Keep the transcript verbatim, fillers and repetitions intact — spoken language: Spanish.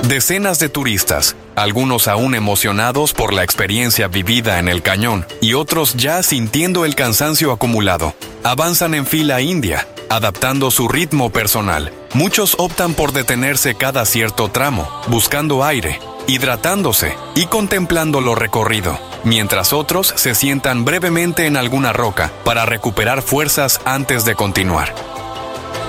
Decenas de turistas, algunos aún emocionados por la experiencia vivida en el cañón y otros ya sintiendo el cansancio acumulado, avanzan en fila india, adaptando su ritmo personal. Muchos optan por detenerse cada cierto tramo, buscando aire, hidratándose y contemplando lo recorrido, mientras otros se sientan brevemente en alguna roca para recuperar fuerzas antes de continuar.